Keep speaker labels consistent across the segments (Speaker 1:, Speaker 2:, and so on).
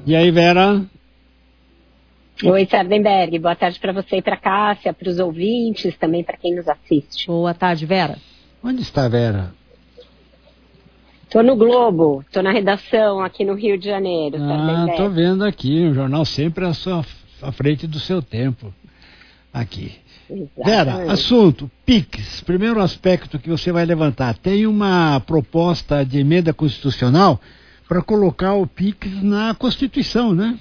Speaker 1: E aí, Vera?
Speaker 2: Oi, Sardenberg. Boa tarde para você e para a Cássia, para os ouvintes, também para quem nos assiste.
Speaker 3: Boa tarde, Vera.
Speaker 1: Onde está a Vera?
Speaker 2: Estou no Globo, estou na redação aqui no Rio de Janeiro, Sardenberg.
Speaker 1: Estou vendo aqui, o jornal sempre à frente do seu tempo. Aqui.
Speaker 2: Exatamente.
Speaker 1: Vera, assunto, PIX. Primeiro aspecto que você vai levantar. Tem uma proposta de emenda constitucional para colocar o PIX na Constituição, né?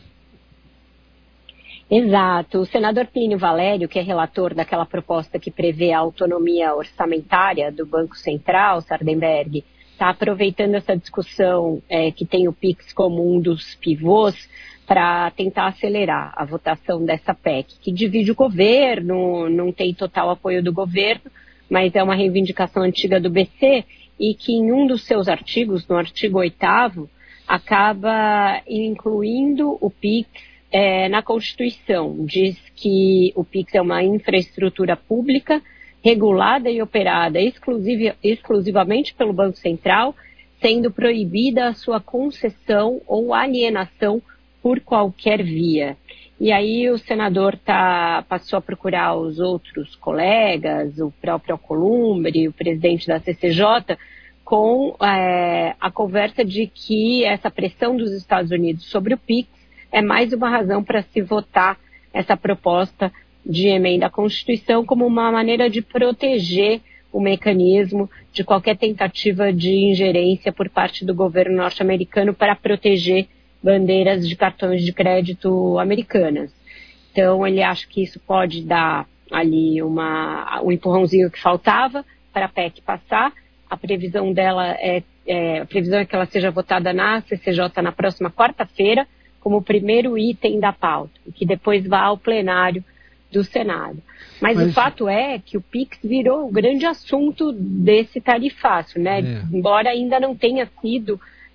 Speaker 2: Exato. O senador Plínio Valério, que é relator daquela proposta que prevê a autonomia orçamentária do Banco Central, Sardenberg, está aproveitando essa discussão que tem o PIX como um dos pivôs para tentar acelerar a votação dessa PEC, que divide o governo, não tem total apoio do governo, mas é uma reivindicação antiga do BC e que em um dos seus artigos, no artigo 8º, acaba incluindo o PIX na Constituição. Diz que o PIX é uma infraestrutura pública regulada e operada exclusivamente pelo Banco Central, sendo proibida a sua concessão ou alienação por qualquer via. E aí o senador passou a procurar os outros colegas, o próprio Alcolumbre, o presidente da CCJ, com a conversa de que essa pressão dos Estados Unidos sobre o PIX é mais uma razão para se votar essa proposta de emenda à Constituição como uma maneira de proteger o mecanismo de qualquer tentativa de ingerência por parte do governo norte-americano para proteger bandeiras de cartões de crédito americanas. Então, ele acha que isso pode dar ali um empurrãozinho que faltava para a PEC passar. A previsão dela é que ela seja votada na CCJ na próxima quarta-feira, como o primeiro item da pauta, e que depois vá ao plenário do Senado. Mas o fato é que o PIX virou o grande assunto desse tarifaço, né? Embora ainda não tenha sido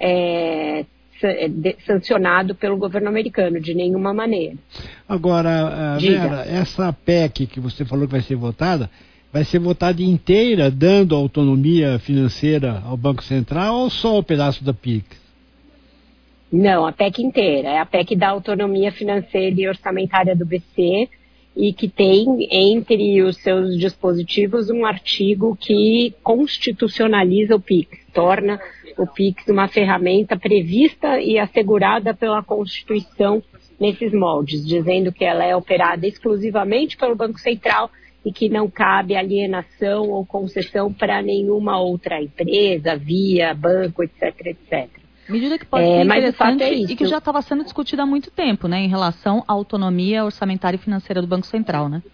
Speaker 2: sancionado pelo governo americano, de nenhuma maneira.
Speaker 1: Agora, Vera, essa PEC que você falou que vai ser votada inteira, dando autonomia financeira ao Banco Central, ou só o pedaço da PIX?
Speaker 2: Não, a PEC inteira. É a PEC da autonomia financeira e orçamentária do BC e que tem entre os seus dispositivos um artigo que constitucionaliza o PIX, torna o PIX uma ferramenta prevista e assegurada pela Constituição nesses moldes, dizendo que ela é operada exclusivamente pelo Banco Central e que não cabe alienação ou concessão para nenhuma outra empresa, via, banco, etc, etc.
Speaker 3: Medida que pode ser interessante e que já estava sendo discutida há muito tempo, né, em relação à autonomia orçamentária e financeira do Banco Central, né?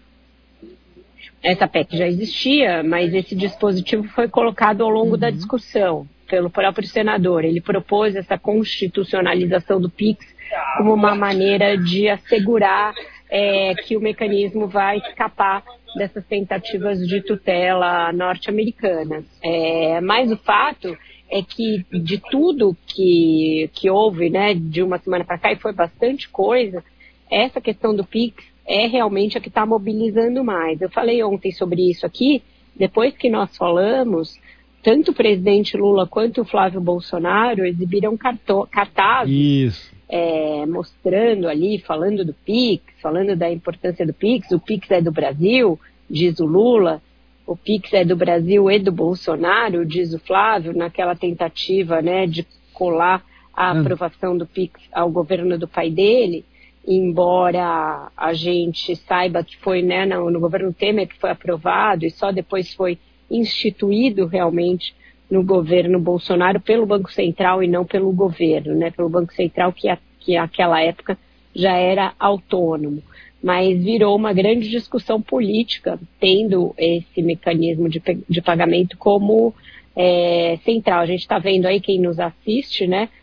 Speaker 2: Essa PEC já existia, mas esse dispositivo foi colocado ao longo da discussão pelo próprio senador. Ele propôs essa constitucionalização do PIX como uma maneira de assegurar que o mecanismo vai escapar dessas tentativas de tutela norte-americanas. Mas o fato é que de tudo que houve, né, de uma semana para cá, e foi bastante coisa, essa questão do PIX é realmente a que está mobilizando mais. Eu falei ontem sobre isso aqui, depois que nós falamos, tanto o presidente Lula quanto o Flávio Bolsonaro exibiram cartazes mostrando ali, falando do PIX, falando da importância do PIX. O PIX é do Brasil, diz o Lula. O PIX é do Brasil e do Bolsonaro, diz o Flávio, naquela tentativa, né, de colar a aprovação do PIX ao governo do pai dele, embora a gente saiba que foi, né, no governo Temer que foi aprovado e só depois foi instituído realmente no governo Bolsonaro pelo Banco Central e não pelo governo, né, pelo Banco Central que naquela época já era autônomo. Mas virou uma grande discussão política, tendo esse mecanismo de pagamento como central. A gente está vendo aí, quem nos assiste, né,